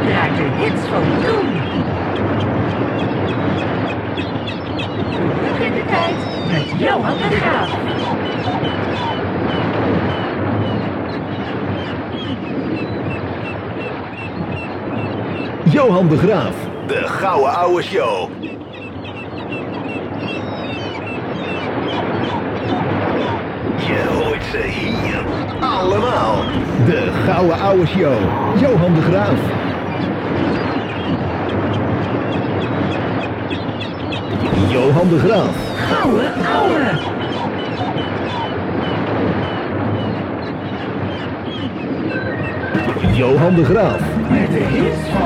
draait de hits van toen. Terug in de tijd met Johan de Graaf. Johan de Graaf, de Gouden Ouwe Show. Je hoort ze hier allemaal. De Gouden Ouwe Show, Johan de Graaf. Johan de Graaf. Gouden Ouwe. Johan de Graaf. Met de hits van